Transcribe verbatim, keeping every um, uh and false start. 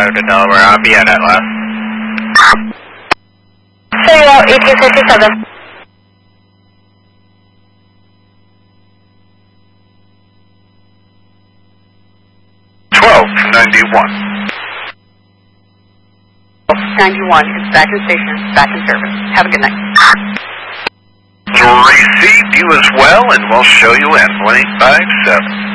five to Delaware. I'll be at that last. Serial eighteen fifty-seven. twelve ninety-one. ninety-one is back in station, back in service. Have a good night. Received you as well, and we'll show you in one eight five seven.